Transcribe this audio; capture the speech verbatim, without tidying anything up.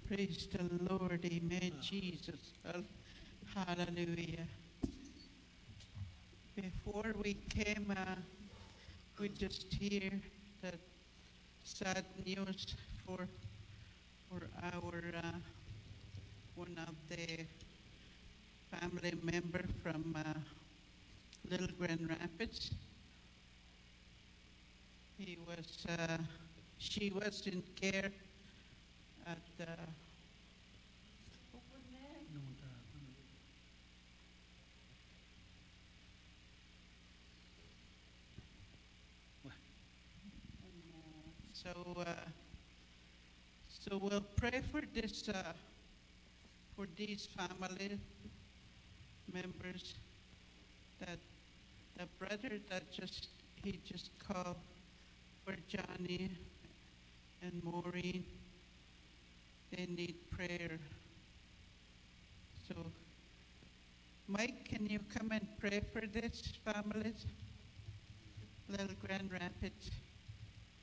Praise the Lord. Amen. Jesus. Hallelujah. Before we came, uh, we just hear that sad news for for our uh, one of the family member from uh, Little Grand Rapids. He was, uh, she was in care at the So, uh, so we'll pray for this, uh, for these family members. That the brother that just he just called for Johnny and Maureen, they need prayer. So, Mike, can you come and pray for this families, Little Grand Rapids?